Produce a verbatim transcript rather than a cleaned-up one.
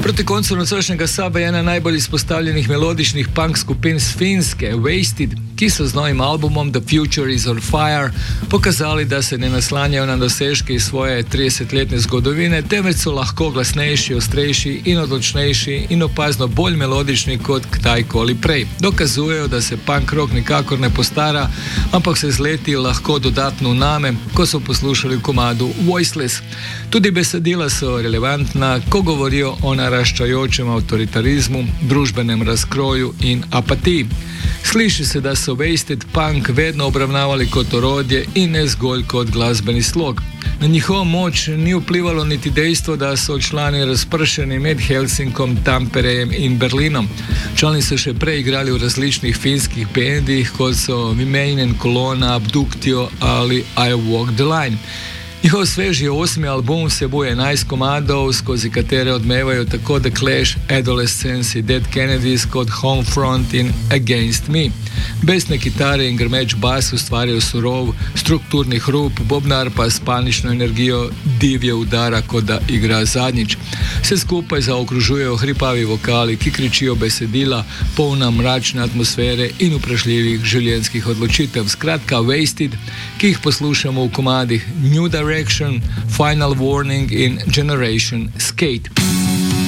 Proti koncu nocojšnjega Saba je ena najbolj izpostavljenih melodičnih punk skupin z Finske, Wasted, ki so z novim albumom The Future is on Fire pokazali, da se ne naslanjajo na dosežke iz svoje tridesetletne zgodovine, temveč so lahko glasnejši, ostrejši in odločnejši in opazno bolj melodični kot kdajkoli prej. Dokazujejo, da se punk rock nikakor ne postara, ampak se z leti lahko dodatno uname, ko so poslušali v komadu Voiceless. Tudi besedila so relevantna, ko govorijo o naraščajočem avtoritarizmu, družbenem razkroju in apatiji. Sliši se, da so Wasted punk vedno obravnavali kot orodje in ne zgolj kot glasbeni slog. Na njihovo moč ni vplivalo niti dejstvo, da so člani razpršeni med Helsinkom, Tamperejem in Berlinom. Člani so še prej igrali v različnih finskih bendih, kot so Vimeinen, Kolona, Abduktio ali I Walk the Line. Njihov sveži osmi album vsebuje enajst komadov, skozi katere odmevajo tako The Clash, Adolescence, Dead Kennedys kot Homefront in Against Me. Besne kitare in grmeč bas ustvarjajo surov, strukturni hrup, bobnar pa s panično energijo divje udara, kot da igra zadnjič. Vse skupaj zaokružujejo hripavi vokali, ki kričijo besedila, polna mračne atmosfere in vprašljivih življenjskih odločitev. Skratka, Wasted, ki jih poslušamo v komadih New Direction, Final Warning in Generation Skate.